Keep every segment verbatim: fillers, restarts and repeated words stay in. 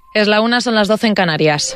Es la una, son las doce en Canarias.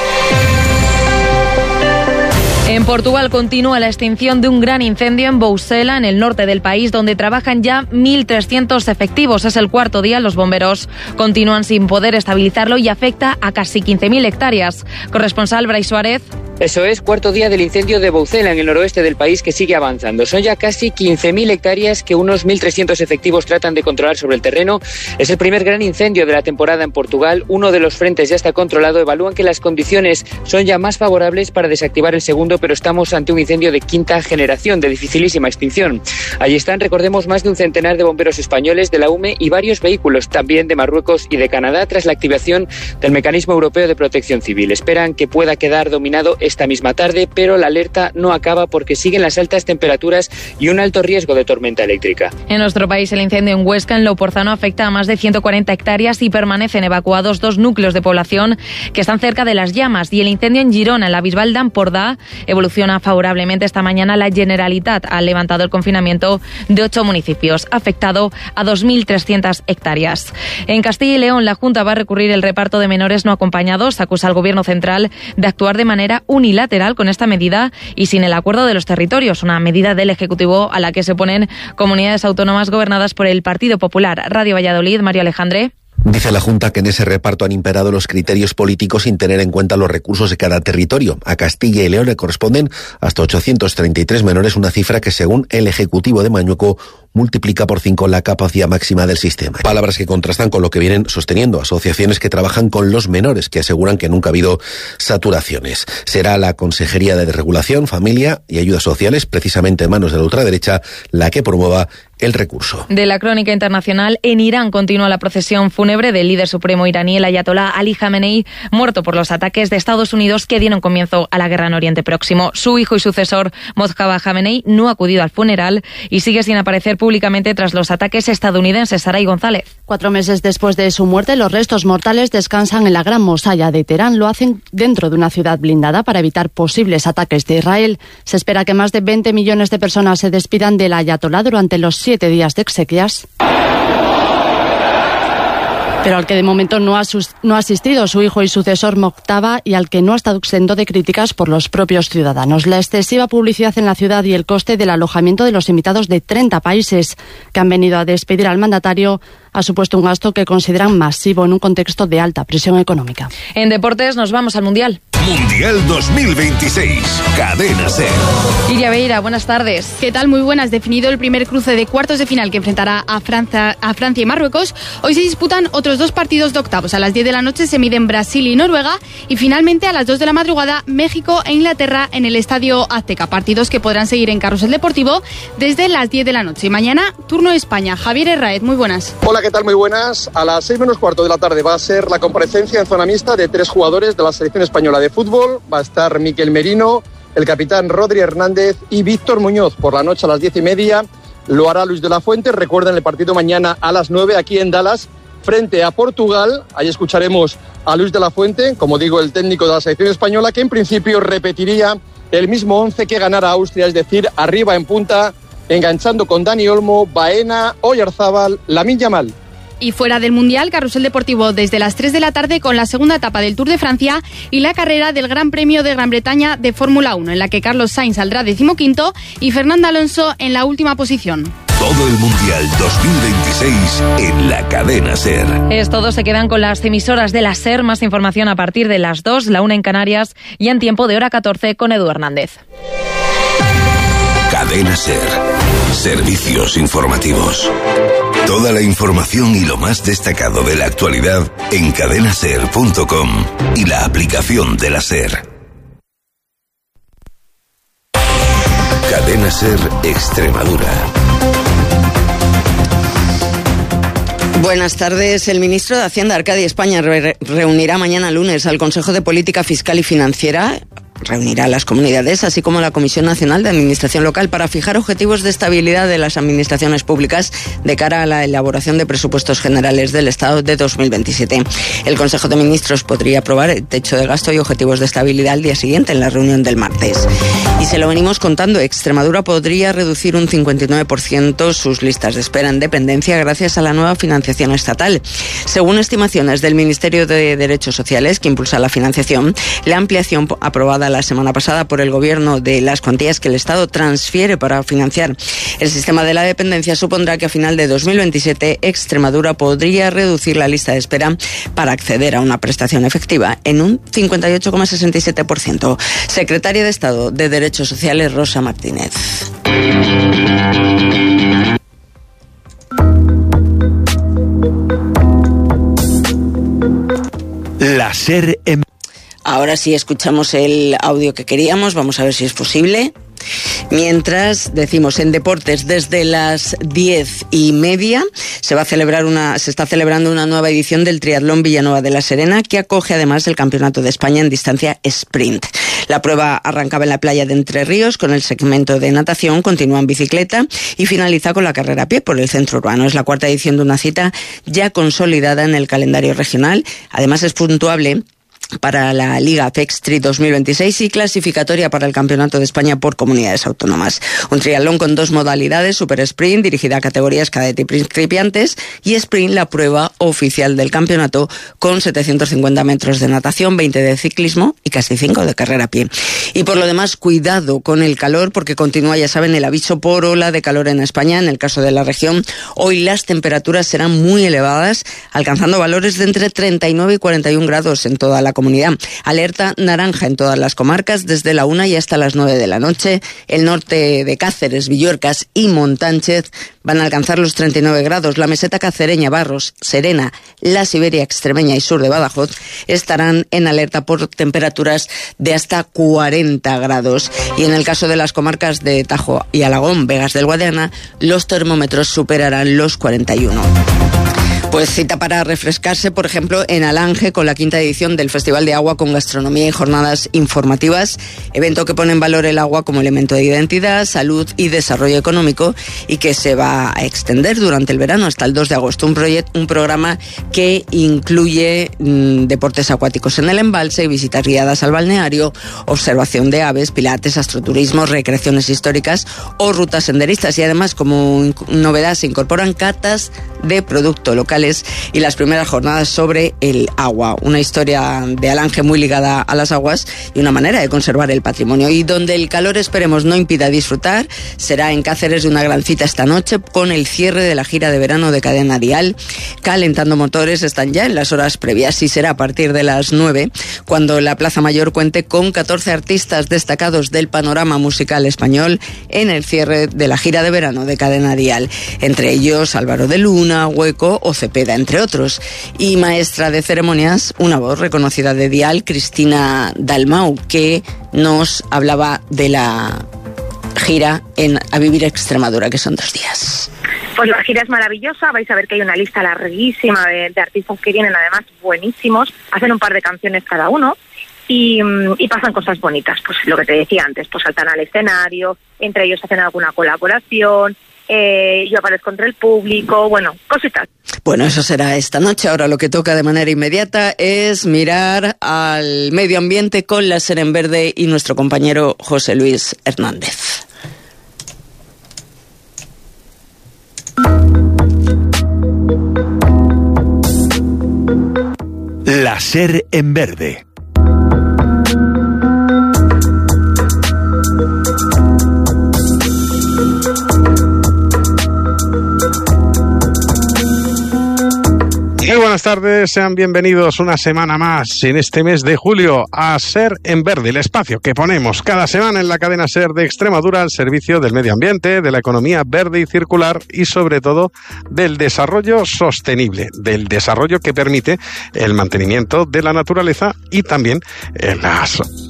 En Portugal continúa la extinción de un gran incendio en Bousela, en el norte del país, donde trabajan ya mil trescientos efectivos. Es el cuarto día. Los bomberos continúan sin poder estabilizarlo y afecta a casi quince mil hectáreas. Corresponsal Brais Suárez. Eso es, cuarto día del incendio de Bousela, en el noroeste del país, que sigue avanzando. Son ya casi quince mil hectáreas que unos mil trescientos efectivos tratan de controlar sobre el terreno. Es el primer gran incendio de la temporada en Portugal. Uno de los frentes ya está controlado. Evalúan que las condiciones son ya más favorables para desactivar el segundo, pero estamos ante un incendio de quinta generación, de dificilísima extinción. Allí están, recordemos, más de un centenar de bomberos españoles, de la U M E y varios vehículos, también de Marruecos y de Canadá, tras la activación del Mecanismo Europeo de Protección Civil. Esperan que pueda quedar dominado esta misma tarde, pero la alerta no acaba porque siguen las altas temperaturas y un alto riesgo de tormenta eléctrica. En nuestro país, el incendio en Huesca, en Louporzano, afecta a más de ciento cuarenta hectáreas y permanecen evacuados dos núcleos de población que están cerca de las llamas. Y el incendio en Girona, en la Bisbal d'Empordà, evoluciona favorablemente. Esta mañana la Generalitat ha levantado el confinamiento de ocho municipios, afectado a dos mil trescientas hectáreas. En Castilla y León, la Junta va a recurrir el reparto de menores no acompañados. Acusa al Gobierno central de actuar de manera unilateral con esta medida y sin el acuerdo de los territorios, una medida del Ejecutivo a la que se oponen comunidades autónomas gobernadas por el Partido Popular. Radio Valladolid, Mario Alejandre. Dice la Junta que en ese reparto han imperado los criterios políticos sin tener en cuenta los recursos de cada territorio. A Castilla y León le corresponden hasta ochocientos treinta y tres menores, una cifra que según el Ejecutivo de Mañueco multiplica por cinco la capacidad máxima del sistema. Palabras que contrastan con lo que vienen sosteniendo asociaciones que trabajan con los menores, que aseguran que nunca ha habido saturaciones. Será la Consejería de Desregulación, Familia y Ayudas Sociales, precisamente en manos de la ultraderecha, la que promueva el recurso. De la crónica internacional, en Irán continúa la procesión fúnebre del líder supremo iraní, el ayatolá Ali Jamenei, muerto por los ataques de Estados Unidos que dieron comienzo a la guerra en Oriente Próximo. Su hijo y sucesor, Mojtaba Jamenei, no ha acudido al funeral y sigue sin aparecer públicamente tras los ataques estadounidenses. Saray González. Cuatro meses después de su muerte, los restos mortales descansan en la Gran Mosalla de Teherán. Lo hacen dentro de una ciudad blindada para evitar posibles ataques de Israel. Se espera que más de veinte millones de personas se despidan del ayatolá durante los siete días de exequias, pero al que de momento no ha, sus, no ha asistido su hijo y sucesor Mojtaba, y al que no ha estado exento de críticas por los propios ciudadanos. La excesiva publicidad en la ciudad y el coste del alojamiento de los invitados de treinta países que han venido a despedir al mandatario ha supuesto un gasto que consideran masivo en un contexto de alta presión económica. En deportes nos vamos al Mundial. Mundial dos mil veintiséis, Cadena SER. Iria Beira, buenas tardes. ¿Qué tal? Muy buenas. Definido el primer cruce de cuartos de final que enfrentará a Francia, a Francia y Marruecos, hoy se disputan otros dos partidos de octavos. A las diez de la noche se miden Brasil y Noruega y finalmente a las dos de la madrugada México e Inglaterra en el Estadio Azteca. Partidos que podrán seguir en Carrusel Deportivo desde las diez de la noche. Y mañana, turno España. Javier Herráez, muy buenas. Hola, ¿qué tal? Muy buenas. A las seis menos cuarto de la tarde va a ser la comparecencia en zona mixta de tres jugadores de la selección española de fútbol. Va a estar Miquel Merino, el capitán Rodri Hernández y Víctor Muñoz. Por la noche a las diez y media lo hará Luis de la Fuente. Recuerden el partido mañana a las nueve aquí en Dallas frente a Portugal. Ahí escucharemos a Luis de la Fuente, como digo, el técnico de la selección española, que en principio repetiría el mismo once que ganara Austria, es decir, arriba en punta, enganchando con Dani Olmo, Baena, Oyarzábal, Lamine Yamal. Y fuera del Mundial, Carrusel Deportivo desde las tres de la tarde con la segunda etapa del Tour de Francia y la carrera del Gran Premio de Gran Bretaña de Fórmula uno, en la que Carlos Sainz saldrá decimoquinto y Fernando Alonso en la última posición. Todo el Mundial dos mil veintiséis en la Cadena SER. Es todo, se quedan con las emisoras de la SER. Más información a partir de las dos, la una en Canarias y en tiempo de hora catorce con Edu Hernández. Cadena SER. Servicios informativos. Toda la información y lo más destacado de la actualidad en cadena ser punto com y la aplicación de la SER. Cadena SER Extremadura. Buenas tardes. El ministro de Hacienda, Arcadi España, re- reunirá mañana lunes al Consejo de Política Fiscal y Financiera reunirá a las comunidades, así como la Comisión Nacional de Administración Local, para fijar objetivos de estabilidad de las administraciones públicas de cara a la elaboración de presupuestos generales del Estado de dos mil veintisiete. El Consejo de Ministros podría aprobar el techo de gasto y objetivos de estabilidad al día siguiente, en la reunión del martes. Y se lo venimos contando, Extremadura podría reducir un cincuenta y nueve por ciento sus listas de espera en dependencia gracias a la nueva financiación estatal. Según estimaciones del Ministerio de Derechos Sociales, que impulsa la financiación, la ampliación aprobada la semana pasada por el Gobierno de las cuantías que el Estado transfiere para financiar el sistema de la dependencia supondrá que a final de dos mil veintisiete Extremadura podría reducir la lista de espera para acceder a una prestación efectiva en un cincuenta y ocho coma sesenta y siete por ciento. Secretaria de Estado de Derechos Sociales, Rosa Martínez. La SER en... Ahora sí escuchamos el audio que queríamos, vamos a ver si es posible. Mientras, decimos, en deportes, desde las diez y media se va a celebrar una, se está celebrando una nueva edición del Triatlón Villanueva de la Serena, que acoge además el Campeonato de España en distancia sprint. La prueba arrancaba en la playa de Entre Ríos con el segmento de natación, continúa en bicicleta y finaliza con la carrera a pie por el centro urbano. Es la cuarta edición de una cita ya consolidada en el calendario regional. Además, es puntuable para la Liga Fextri dos mil veintiséis y clasificatoria para el Campeonato de España por comunidades autónomas. Un triatlón con dos modalidades, Super Sprint, dirigida a categorías cadete y principiantes, y Sprint, la prueba oficial del campeonato, con setecientos cincuenta metros de natación, veinte de ciclismo y casi cinco de carrera a pie. Y por lo demás, cuidado con el calor, porque continúa, ya saben, el aviso por ola de calor en España. En el caso de la región, hoy las temperaturas serán muy elevadas, alcanzando valores de entre treinta y nueve y cuarenta y un grados en toda la comunidad. Alerta naranja en todas las comarcas desde la una y hasta las nueve de la noche. El norte de Cáceres, Villorcas y Montánchez van a alcanzar los treinta y nueve grados. La meseta cacereña, Barros, Serena, la Siberia extremeña y sur de Badajoz estarán en alerta por temperaturas de hasta cuarenta grados. Y en el caso de las comarcas de Tajo y Alagón, Vegas del Guadiana, los termómetros superarán los cuarenta y uno. Pues cita para refrescarse, por ejemplo, en Alange, con la quinta edición del Festival de Agua con gastronomía y jornadas informativas, evento que pone en valor el agua como elemento de identidad, salud y desarrollo económico, y que se va a extender durante el verano hasta el dos de agosto. Un, proyecto, un programa que incluye mmm, deportes acuáticos en el embalse, visitas guiadas al balneario, observación de aves, pilates, astroturismo, recreaciones históricas o rutas senderistas. Y además, como novedad, se incorporan catas de producto local y las primeras jornadas sobre el agua. Una historia de Alange muy ligada a las aguas y una manera de conservar el patrimonio. Y donde el calor, esperemos, no impida disfrutar, será en Cáceres, de una gran cita esta noche con el cierre de la gira de verano de Cadena Dial. Calentando motores están ya en las horas previas y será a partir de las nueve cuando la Plaza Mayor cuente con catorce artistas destacados del panorama musical español en el cierre de la gira de verano de Cadena Dial. Entre ellos Álvaro de Luna, Hueco o Cepeda, entre otros. Y maestra de ceremonias, una voz reconocida de Dial, Cristina Dalmau, que nos hablaba de la gira en A Vivir Extremadura, que son dos días. Pues la gira es maravillosa, vais a ver que hay una lista larguísima de, de artistas que vienen, además buenísimos, hacen un par de canciones cada uno y, y pasan cosas bonitas, pues lo que te decía antes, pues saltan al escenario, entre ellos hacen alguna colaboración, Eh, yo aparezco entre el público, bueno, cositas. Bueno, eso será esta noche. Ahora lo que toca de manera inmediata es mirar al medio ambiente con la SER en verde y nuestro compañero José Luis Hernández. La SER en verde. Muy buenas tardes, sean bienvenidos una semana más en este mes de julio a SER en Verde, el espacio que ponemos cada semana en la cadena SER de Extremadura al servicio del medio ambiente, de la economía verde y circular y sobre todo del desarrollo sostenible, del desarrollo que permite el mantenimiento de la naturaleza y también las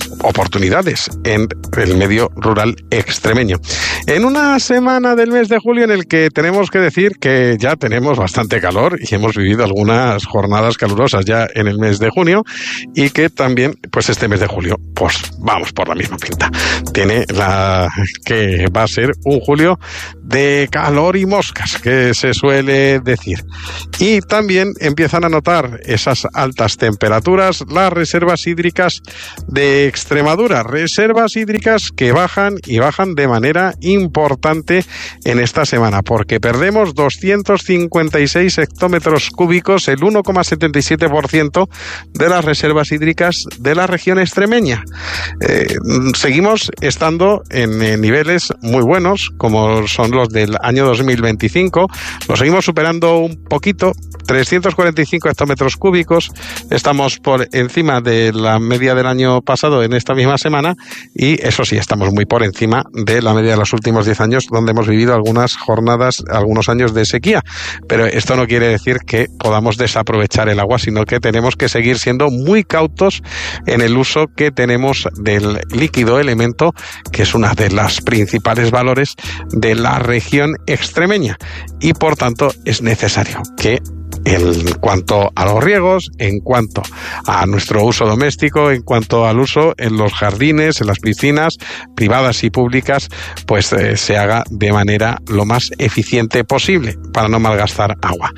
oportunidades en el medio rural extremeño. En una semana del mes de julio en el que tenemos que decir que ya tenemos bastante calor y hemos vivido algunas jornadas calurosas ya en el mes de junio, y que también, pues este mes de julio, pues vamos por la misma pinta. Tiene la que va a ser un julio de calor y moscas, que se suele decir. Y también empiezan a notar esas altas temperaturas las reservas hídricas de Extremadura, reservas hídricas que bajan y bajan de manera importante en esta semana, porque perdemos doscientos cincuenta y seis hectómetros cúbicos, el uno coma setenta y siete por ciento de las reservas hídricas de la región extremeña. Eh, seguimos estando en, en niveles muy buenos, como son los del año dos mil veinticinco, lo seguimos superando un poquito, trescientos cuarenta y cinco hectómetros cúbicos, estamos por encima de la media del año pasado en esta misma semana, y eso sí, estamos muy por encima de la media de los últimos diez años, donde hemos vivido algunas jornadas, algunos años de sequía. Pero esto no quiere decir que podamos desaprovechar el agua, sino que tenemos que seguir siendo muy cautos en el uso que tenemos del líquido elemento, que es una de las principales valores de la región extremeña, y por tanto es necesario que en cuanto a los riegos, en cuanto a nuestro uso doméstico, en cuanto al uso en los jardines, en las piscinas privadas y públicas, pues eh, se haga de manera lo más eficiente posible para no malgastar agua.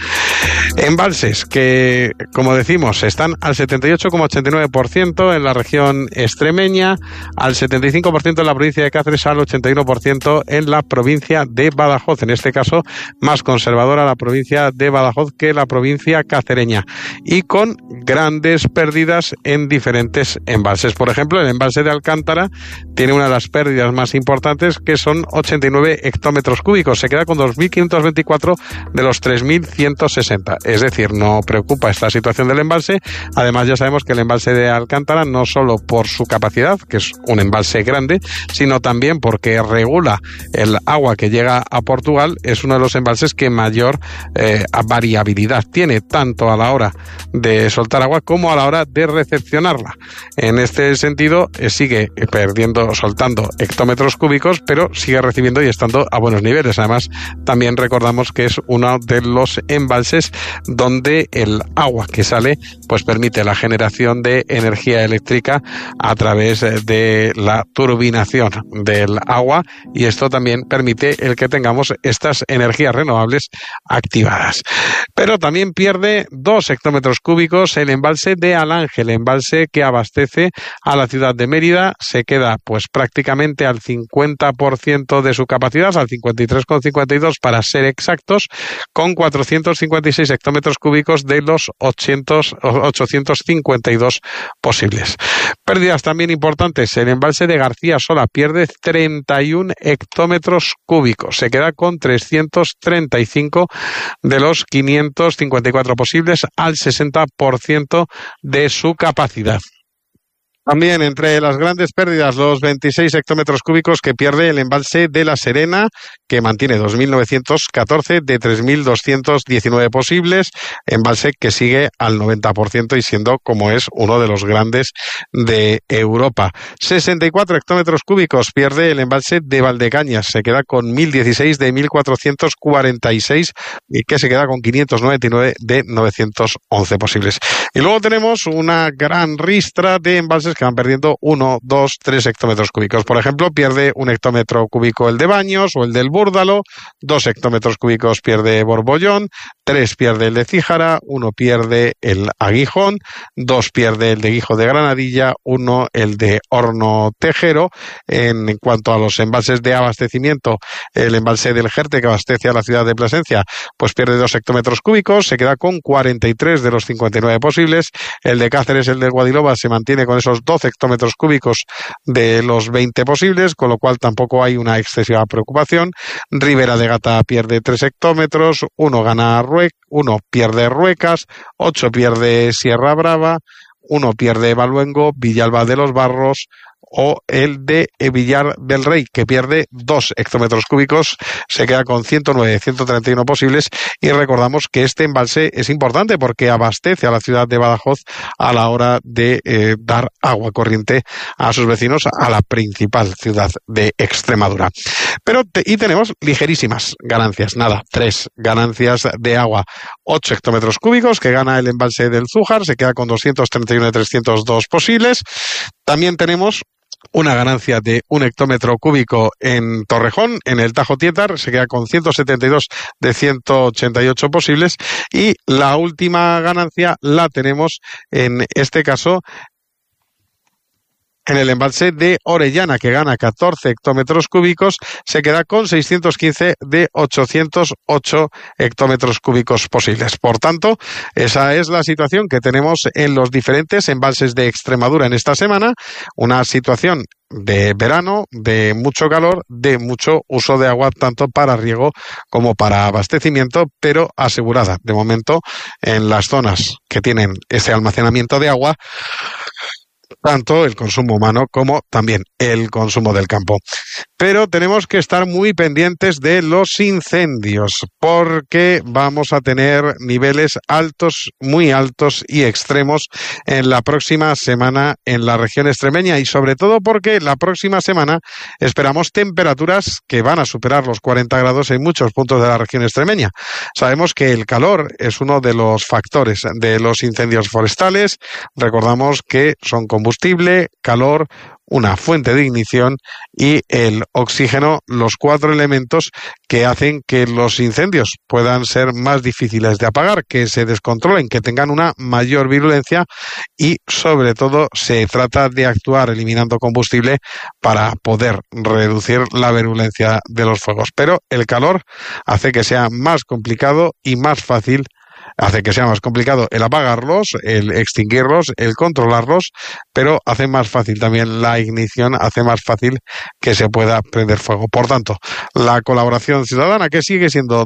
Embalses que, como decimos, están al setenta y ocho coma ochenta y nueve por ciento en la región extremeña, al setenta y cinco por ciento en la provincia de Cáceres, al ochenta y uno por ciento en la provincia de Badajoz. En este caso, más conservadora la provincia de Badajoz que la provincia cacereña, y con grandes pérdidas en diferentes embalses. Por ejemplo, el embalse de Alcántara tiene una de las pérdidas más importantes, que son ochenta y nueve hectómetros cúbicos. Se queda con dos mil quinientos veinticuatro de los tres mil ciento sesenta. Es decir, no preocupa esta situación del embalse. Además, ya sabemos que el embalse de Alcántara, no solo por su capacidad, que es un embalse grande, sino también porque regula el agua que llega a Portugal, es uno de los embalses que mayor eh, variabilidad tiene, tanto a la hora de soltar agua como a la hora de recepcionarla. En este sentido, eh, sigue perdiendo, soltando hectómetros cúbicos, pero sigue recibiendo y estando a buenos niveles. Además, también recordamos que es uno de los embalses donde el agua que sale pues permite la generación de energía eléctrica a través de la turbinación del agua, y esto también permite el que tengamos estas energías renovables activadas. Pero también pierde dos hectómetros cúbicos el embalse de Alange, el embalse que abastece a la ciudad de Mérida. Se queda pues prácticamente al cincuenta por ciento de su capacidad, al cincuenta y tres coma cincuenta y dos para ser exactos, con cuatrocientos cincuenta y seis hectómetros cúbicos de los ochocientos cincuenta y dos posibles. Pérdidas también importantes, el embalse de García Sola pierde treinta y un hectómetros cúbicos, se queda con trescientos treinta y cinco de los quinientos cincuenta y cuatro posibles, al sesenta por ciento de su capacidad. También entre las grandes pérdidas, los veintiséis hectómetros cúbicos que pierde el embalse de La Serena, que mantiene dos mil novecientos catorce de tres mil doscientos diecinueve posibles, embalse que sigue al noventa por ciento y siendo, como es, uno de los grandes de Europa. sesenta y cuatro hectómetros cúbicos pierde el embalse de Valdecañas, se queda con mil dieciséis de mil cuatrocientos cuarenta y seis, y que se queda con quinientos noventa y nueve de novecientos once posibles. Y luego tenemos una gran ristra de embalses que van perdiendo uno, dos, tres hectómetros cúbicos. Por ejemplo, pierde un hectómetro cúbico el de Baños o el del Búrdalo, dos hectómetros cúbicos pierde Borbollón, tres pierde el de Cíjara, uno pierde el Aguijón, dos pierde el de Guijo de Granadilla, uno el de Horno Tejero. En cuanto a los embalses de abastecimiento, el embalse del Jerte, que abastece a la ciudad de Plasencia, pues pierde dos hectómetros cúbicos, se queda con cuarenta y tres de los cincuenta y nueve posibles. El de Cáceres, el de Guadilova, se mantiene con esos doce hectómetros cúbicos de los veinte posibles, con lo cual tampoco hay una excesiva preocupación. Ribera de Gata pierde tres hectómetros, uno gana Ruec, uno pierde Ruecas, ocho pierde Sierra Brava, uno pierde Baluengo, Villalba de los Barros, o el de Villar del Rey, que pierde dos hectómetros cúbicos, se queda con ciento nueve, ciento treinta y uno posibles, y recordamos que este embalse es importante porque abastece a la ciudad de Badajoz a la hora de eh, dar agua corriente a sus vecinos, a la principal ciudad de Extremadura. Pero te, y tenemos ligerísimas ganancias, nada, tres ganancias de agua, ocho hectómetros cúbicos que gana el embalse del Zújar, se queda con doscientos treinta y uno de trescientos dos posibles. También tenemos una ganancia de un hectómetro cúbico en Torrejón, en el Tajo Tietar, se queda con ciento setenta y dos de ciento ochenta y ocho posibles, y la última ganancia la tenemos en este caso en el embalse de Orellana, que gana catorce hectómetros cúbicos, se queda con seiscientos quince de ochocientos ocho hectómetros cúbicos posibles. Por tanto, esa es la situación que tenemos en los diferentes embalses de Extremadura en esta semana, una situación de verano, de mucho calor, de mucho uso de agua, tanto para riego como para abastecimiento, pero asegurada, de momento, en las zonas que tienen ese almacenamiento de agua, tanto el consumo humano como también el consumo del campo. Pero tenemos que estar muy pendientes de los incendios, porque vamos a tener niveles altos, muy altos y extremos en la próxima semana en la región extremeña, y sobre todo porque la próxima semana esperamos temperaturas que van a superar los cuarenta grados en muchos puntos de la región extremeña. Sabemos que el calor es uno de los factores de los incendios forestales. Recordamos que son combustible, calor, una fuente de ignición y el oxígeno, los cuatro elementos que hacen que los incendios puedan ser más difíciles de apagar, que se descontrolen, que tengan una mayor virulencia, y sobre todo se trata de actuar eliminando combustible para poder reducir la virulencia de los fuegos. Pero el calor hace que sea más complicado y más fácil hace que sea más complicado el apagarlos, el extinguirlos, el controlarlos, pero hace más fácil también la ignición, hace más fácil que se pueda prender fuego. Por tanto, la colaboración ciudadana, que sigue siendo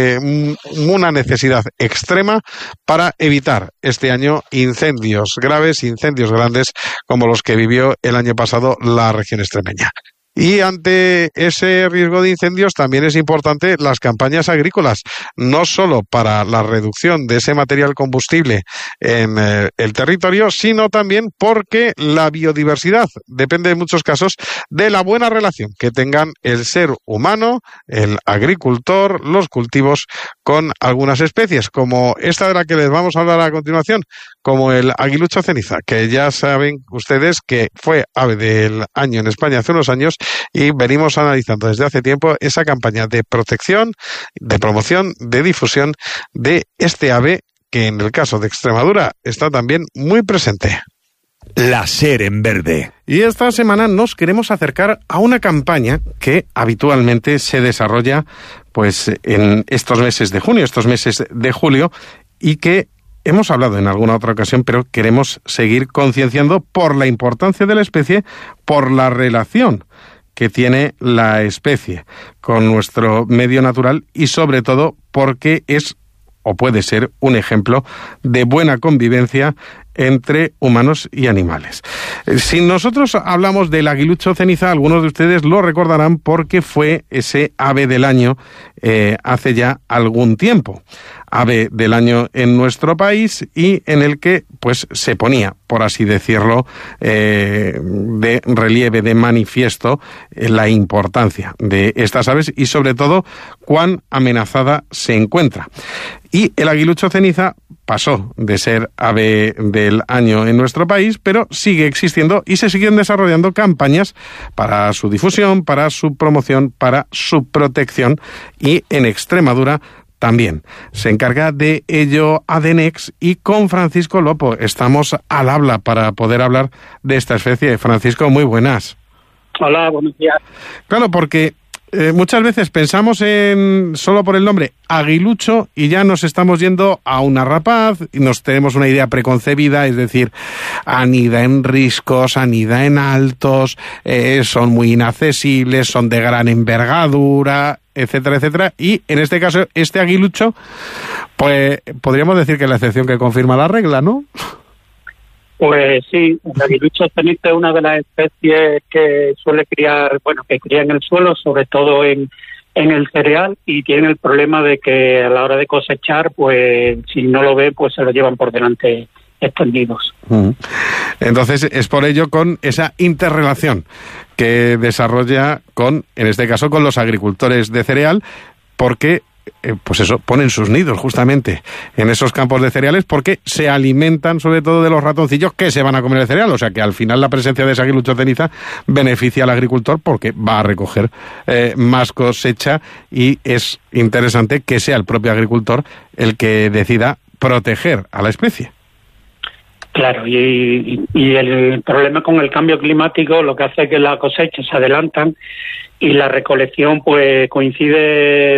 de una necesidad extrema para evitar este año incendios graves, incendios grandes, como los que vivió el año pasado la región extremeña. Y ante ese riesgo de incendios también es importante las campañas agrícolas, no solo para la reducción de ese material combustible en eh, el territorio, sino también porque la biodiversidad depende en muchos casos de la buena relación que tengan el ser humano, el agricultor, los cultivos con algunas especies, como esta de la que les vamos a hablar a continuación, como el aguilucho ceniza, que ya saben ustedes que fue ave del año en España hace unos años, y venimos analizando desde hace tiempo esa campaña de protección, de promoción, de difusión de este ave, que en el caso de Extremadura está también muy presente. La SER en verde. Y esta semana nos queremos acercar a una campaña que habitualmente se desarrolla pues en estos meses de junio, estos meses de julio, y que hemos hablado en alguna otra ocasión, pero queremos seguir concienciando por la importancia de la especie, por la relación que tiene la especie con nuestro medio natural, y sobre todo porque es o puede ser un ejemplo de buena convivencia entre humanos y animales. Si nosotros hablamos del aguilucho ceniza, algunos de ustedes lo recordarán porque fue ese ave del año eh, hace ya algún tiempo. Ave del año en nuestro país, y en el que pues se ponía, por así decirlo, eh, de relieve, de manifiesto, eh, la importancia de estas aves y sobre todo cuán amenazada se encuentra. Y el aguilucho ceniza pasó de ser ave del año en nuestro país, pero sigue existiendo y se siguen desarrollando campañas para su difusión, para su promoción, para su protección, y en Extremadura también se encarga de ello Adenex, y con Francisco Lopo estamos al habla para poder hablar de esta especie. Francisco, muy buenas. Hola, buenos días. Claro, porque Eh, muchas veces pensamos en, solo por el nombre, aguilucho, y ya nos estamos yendo a una rapaz y nos tenemos una idea preconcebida, es decir, anida en riscos, anida en altos, eh, son muy inaccesibles, son de gran envergadura, etcétera, etcétera. Y en este caso, este aguilucho, pues podríamos decir que es la excepción que confirma la regla, ¿no? Pues sí, el aguilucho cenizo es una de las especies que suele criar, bueno, que cría en el suelo, sobre todo en, en el cereal, y tiene el problema de que a la hora de cosechar, pues si no lo ve, pues se lo llevan por delante estos nidos. Entonces es por ello con esa interrelación que desarrolla con, en este caso, con los agricultores de cereal, porque Eh, pues eso, ponen sus nidos justamente en esos campos de cereales porque se alimentan sobre todo de los ratoncillos que se van a comer el cereal, o sea que al final la presencia de ese aguilucho ceniza beneficia al agricultor porque va a recoger eh, más cosecha, y es interesante que sea el propio agricultor el que decida proteger a la especie. Claro, y, y el problema con el cambio climático lo que hace es que las cosechas se adelantan y la recolección pues coincide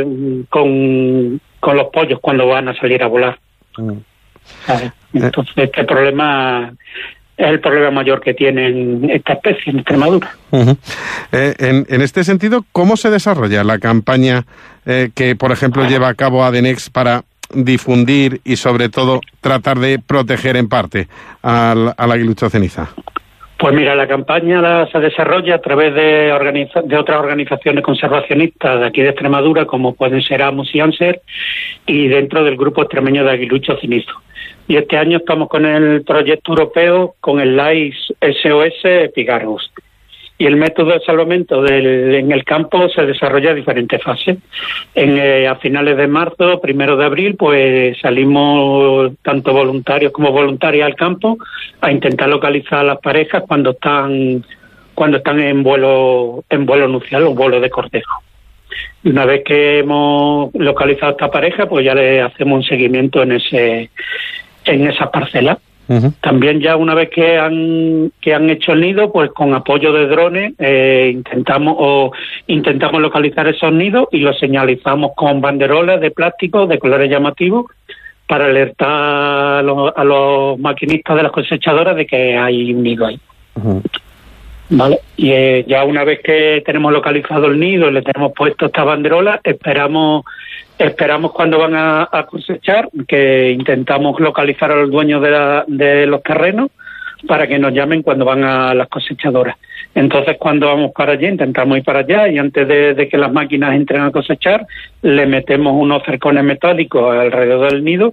con, con los pollos cuando van a salir a volar. Mm. ¿Sabes? Entonces este problema es el problema mayor que tienen esta especie en Extremadura. Uh-huh. Eh, en, en este sentido, ¿cómo se desarrolla la campaña eh, que, por ejemplo, lleva a cabo Adenex para difundir y sobre todo tratar de proteger en parte al, al aguilucho ceniza? Pues mira, la campaña la, se desarrolla a través de, organiza, de otras organizaciones conservacionistas de aquí de Extremadura, como pueden ser AMOS y ANSER, y dentro del grupo extremeño de aguilucho cenizo. Y este año estamos con el proyecto europeo con el LAIS S O S Pigargus. Y el método de salvamento del, en el campo se desarrolla en diferentes fases. En, eh, a finales de marzo, primero de abril, pues salimos tanto voluntarios como voluntarias al campo a intentar localizar a las parejas cuando están cuando están en vuelo en vuelo nupcial o vuelo de cortejo. Y una vez que hemos localizado a esta pareja, pues ya le hacemos un seguimiento en ese en esa parcela. Uh-huh. También ya una vez que han que han hecho el nido, pues con apoyo de drones eh, intentamos o intentamos localizar esos nidos y los señalizamos con banderolas de plástico de colores llamativos para alertar a los, a los maquinistas de las cosechadoras de que hay un nido ahí. Uh-huh. Vale, y eh, ya una vez que tenemos localizado el nido y le tenemos puesto esta banderola, esperamos esperamos cuando van a, a cosechar, que intentamos localizar a los dueños de, la, de los terrenos para que nos llamen cuando van a las cosechadoras. Entonces, cuando vamos para allí, intentamos ir para allá, y antes de, de que las máquinas entren a cosechar, le metemos unos cercones metálicos alrededor del nido,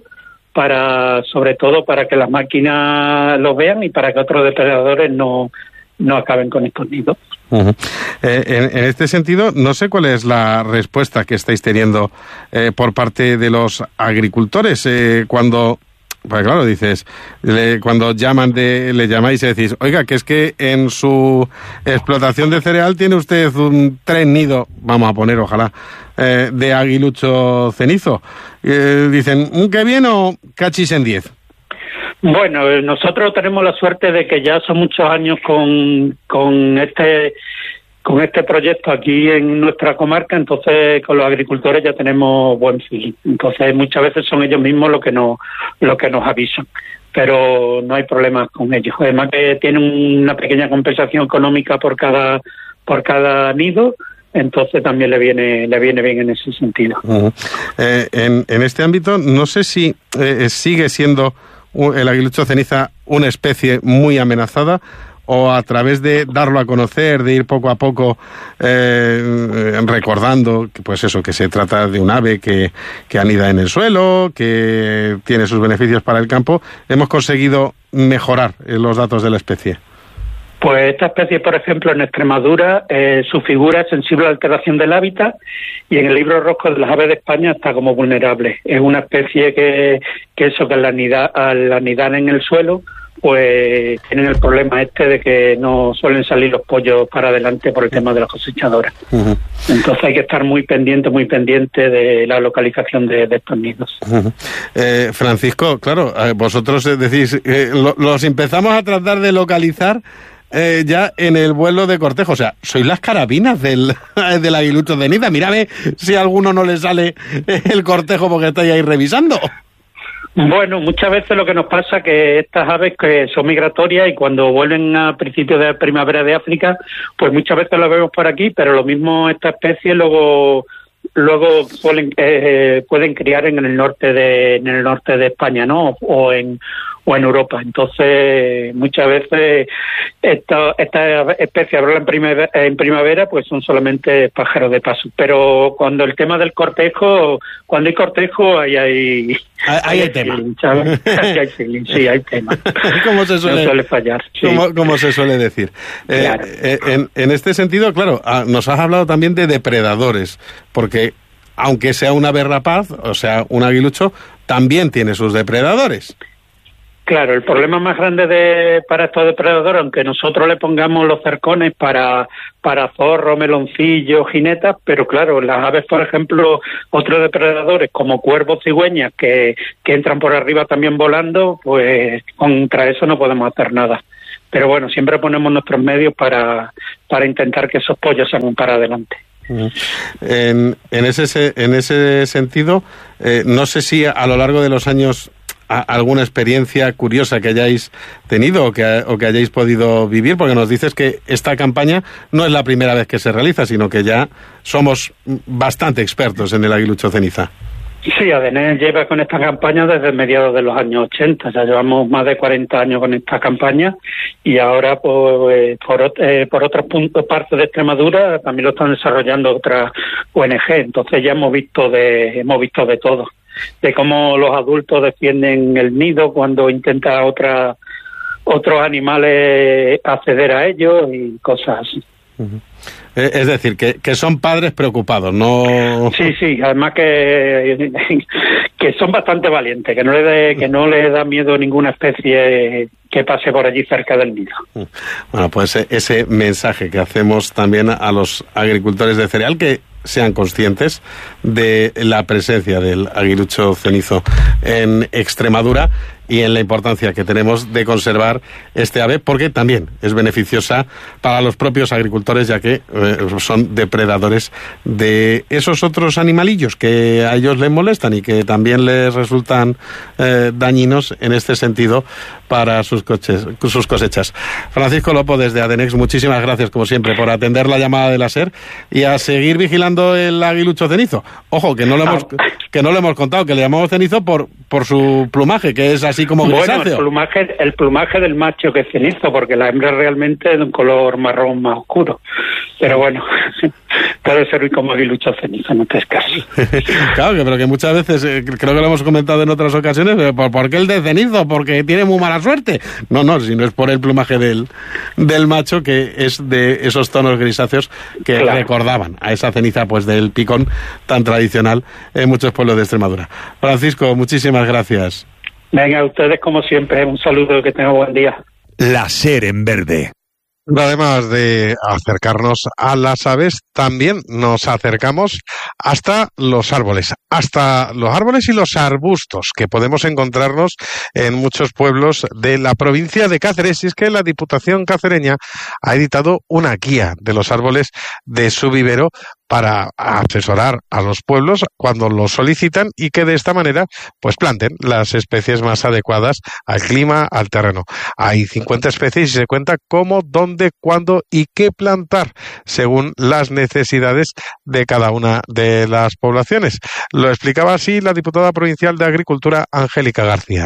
para sobre todo para que las máquinas los vean y para que otros depredadores no no acaben con estos nidos. Uh-huh. Eh, en, en este sentido, no sé cuál es la respuesta que estáis teniendo eh, por parte de los agricultores eh, cuando, pues claro, dices, le, cuando llaman de, le llamáis y decís, oiga, que es que en su explotación de cereal tiene usted un tren nido, vamos a poner, ojalá, eh, de aguilucho cenizo. Eh, dicen, ¿qué bien o cachis en diez? Bueno, nosotros tenemos la suerte de que ya son muchos años con, con este con este proyecto aquí en nuestra comarca, entonces con los agricultores ya tenemos buen feeling. Entonces muchas veces son ellos mismos los que nos los que nos avisan, pero no hay problemas con ellos. Además que tienen una pequeña compensación económica por cada por cada nido, entonces también le viene le viene bien en ese sentido. Uh-huh. Eh, en, en este ámbito, no sé si eh, sigue siendo el aguilucho ceniza una especie muy amenazada, o a través de darlo a conocer, de ir poco a poco eh, recordando que, pues eso, que se trata de un ave que, que anida en el suelo, que tiene sus beneficios para el campo, hemos conseguido mejorar los datos de la especie. Pues esta especie, por ejemplo, en Extremadura, eh, su figura es sensible a la alteración del hábitat, y en el libro rojo de las aves de España está como vulnerable. Es una especie que, que eso, que al anidar, al anidar en el suelo, pues tienen el problema este de que no suelen salir los pollos para adelante por el tema de las cosechadoras. Uh-huh. Entonces hay que estar muy pendiente, muy pendiente de la localización de, de estos nidos. Uh-huh. Eh, Francisco, claro, vosotros decís, eh, lo, los empezamos a tratar de localizar Eh, ya en el vuelo de cortejo, o sea, sois las carabinas del, del aguilucho ceniza. Mírame si a alguno no le sale el cortejo porque estáis ahí revisando. Bueno, muchas veces lo que nos pasa es que estas aves que son migratorias y cuando vuelven a principios de primavera de África, pues muchas veces las vemos por aquí, pero lo mismo esta especie luego luego suelen, eh, pueden criar en el norte de en el norte de España, ¿no? O en o en Europa. Entonces, muchas veces esta, esta especie habla en primavera, en primavera, pues son solamente pájaros de paso. Pero cuando el tema del cortejo, cuando hay cortejo, ahí hay... Ahí hay, hay tema. Feeling, ¿sabes? Ahí hay feeling, sí, hay tema. ¿Cómo se suele, no suele fallar? Sí. Como, como se suele decir. Claro. Eh, en, en este sentido, claro, nos has hablado también de depredadores, porque aunque sea un ave rapaz, o sea, un aguilucho, también tiene sus depredadores. Claro, el problema más grande de para estos depredadores, aunque nosotros le pongamos los cercones para para zorro, meloncillo, jinetas, pero claro, las aves, por ejemplo, otros depredadores como cuervos, cigüeñas, que, que entran por arriba también volando, pues contra eso no podemos hacer nada. Pero bueno, siempre ponemos nuestros medios para, para intentar que esos pollos salgan para adelante. En, en, ese, en ese sentido, eh, no sé si a lo largo de los años alguna experiencia curiosa que hayáis tenido o que, o que hayáis podido vivir, porque nos dices que esta campaña no es la primera vez que se realiza, sino que ya somos bastante expertos en el aguilucho ceniza. Sí, ADENES lleva con esta campaña desde mediados de los años ochenta, ya llevamos más de cuarenta años con esta campaña y ahora pues, por, eh, por otras puntos, partes de Extremadura también lo están desarrollando otras O N G, entonces ya hemos visto de, hemos visto de todo, de cómo los adultos defienden el nido cuando intenta otra, otros animales acceder a ellos y cosas así. Uh-huh. Es decir, que, que son padres preocupados, ¿no? Sí, sí, además que, que son bastante valientes, que no le de, que no le da miedo ninguna especie que pase por allí cerca del nido. Bueno, pues ese mensaje que hacemos también a los agricultores de cereal, que sean conscientes de la presencia del aguilucho cenizo en Extremadura y en la importancia que tenemos de conservar este ave, porque también es beneficiosa para los propios agricultores, ya que eh, son depredadores de esos otros animalillos que a ellos les molestan y que también les resultan eh, dañinos en este sentido para sus, coches, sus cosechas. Francisco Lopo, desde ADENEX, muchísimas gracias, como siempre, por atender la llamada de la SER y a seguir vigilando el aguilucho cenizo. Ojo, que no lo hemos, que no lo hemos contado, que le llamamos cenizo por, por su plumaje, que es así como grisáceo. Bueno, el plumaje, el plumaje del macho que es cenizo, porque la hembra realmente es de un color marrón más oscuro. Pero bueno, puede ser como aguilucho cenizo, no te escases. Claro, pero que muchas veces, eh, creo que lo hemos comentado en otras ocasiones, eh, ¿por, ¿por qué el de cenizo? Porque tiene muy mala suerte. No, no, si no es por el plumaje del, del macho, que es de esos tonos grisáceos que claro, recordaban a esa ceniza pues del picón tan tradicional en muchos pueblos de Extremadura. Francisco, muchísimas gracias. Venga, a ustedes como siempre, un saludo, que tengan buen día. La SER en verde. Además de acercarnos a las aves, también nos acercamos hasta los árboles, hasta los árboles y los arbustos que podemos encontrarnos en muchos pueblos de la provincia de Cáceres. Y es que la Diputación cacereña ha editado una guía de los árboles de su vivero para asesorar a los pueblos cuando los solicitan y que de esta manera pues planten las especies más adecuadas al clima, al terreno. Hay cincuenta especies y se cuenta cómo, dónde, cuándo y qué plantar según las necesidades de cada una de las poblaciones. Lo explicaba así la diputada provincial de Agricultura, Angélica García.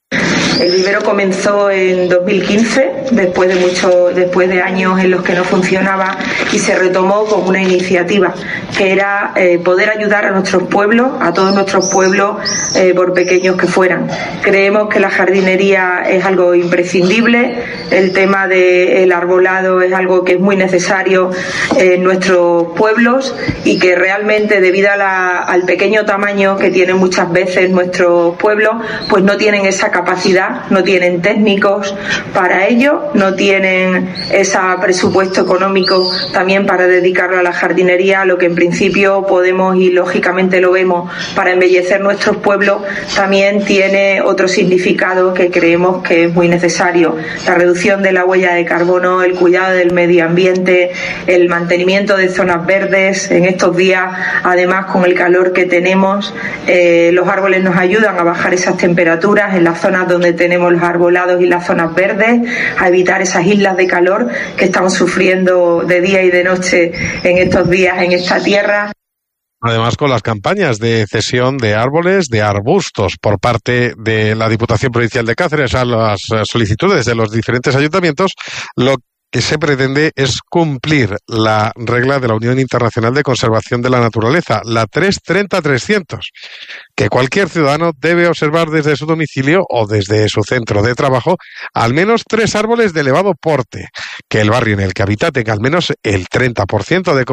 El vivero comenzó en dos mil quince, después de mucho, después de años en los que no funcionaba, y se retomó como una iniciativa que era eh, poder ayudar a nuestros pueblos, a todos nuestros pueblos, eh, por pequeños que fueran. Creemos que la jardinería es algo imprescindible, el tema del arbolado es algo que es muy necesario en nuestros pueblos y que realmente, debido a la, al pequeño tamaño que tienen muchas veces nuestros pueblos, pues no tienen esa capacidad, no tienen técnicos para ello, no tienen ese presupuesto económico también para dedicarlo a la jardinería, lo que en principio podemos, y lógicamente lo vemos, para embellecer nuestros pueblos, también tiene otro significado que creemos que es muy necesario: la reducción de la huella de carbono, el cuidado del medio ambiente, el mantenimiento de zonas verdes. En estos días, además, con el calor que tenemos, eh, los árboles nos ayudan a bajar esas temperaturas en las zonas donde tenemos los arbolados y las zonas verdes, a evitar esas islas de calor que estamos sufriendo de día y de noche en estos días en esta tierra. Además, con las campañas de cesión de árboles, de arbustos por parte de la Diputación Provincial de Cáceres a las solicitudes de los diferentes ayuntamientos, lo que se pretende es cumplir la regla de la Unión Internacional de Conservación de la Naturaleza, la tres treinta trescientos, que cualquier ciudadano debe observar desde su domicilio o desde su centro de trabajo al menos tres árboles de elevado porte, que el barrio en el que habita tenga al menos el treinta por ciento de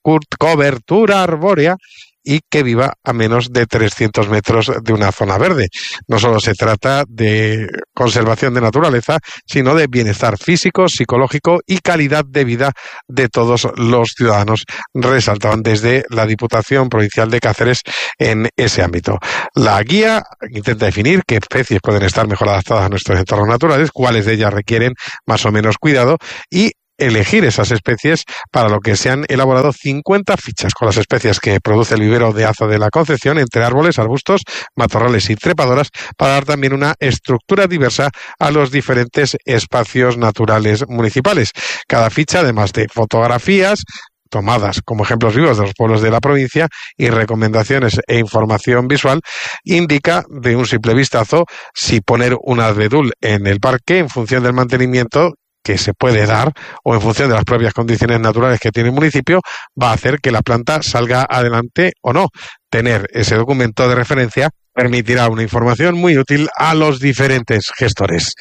cobertura arbórea y que viva a menos de trescientos metros de una zona verde. No solo se trata de conservación de naturaleza, sino de bienestar físico, psicológico y calidad de vida de todos los ciudadanos, resaltaban desde la Diputación Provincial de Cáceres en ese ámbito. La guía intenta definir qué especies pueden estar mejor adaptadas a nuestros entornos naturales, cuáles de ellas requieren más o menos cuidado y elegir esas especies, para lo que se han elaborado cincuenta fichas con las especies que produce el vivero de Aza de la Concepción, entre árboles, arbustos, matorrales y trepadoras, para dar también una estructura diversa a los diferentes espacios naturales municipales. Cada ficha, además de fotografías tomadas como ejemplos vivos de los pueblos de la provincia y recomendaciones e información visual, indica de un simple vistazo si poner un abedul en el parque en función del mantenimiento que se puede dar o en función de las propias condiciones naturales que tiene el municipio, va a hacer que la planta salga adelante o no. Tener ese documento de referencia permitirá una información muy útil a los diferentes gestores.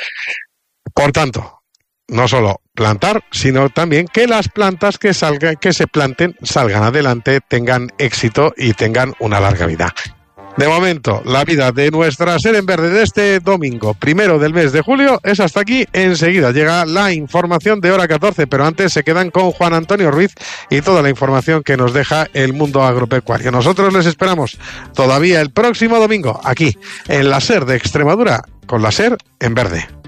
Por tanto, no solo plantar, sino también que las plantas que salgan, que se planten salgan adelante, tengan éxito y tengan una larga vida. De momento, la vida de nuestra SER en Verde de este domingo, primero del mes de julio, es hasta aquí. Enseguida llega la información de hora catorce, pero antes se quedan con Juan Antonio Ruiz y toda la información que nos deja el mundo agropecuario. Nosotros les esperamos todavía el próximo domingo, aquí, en la SER de Extremadura, con la SER en Verde.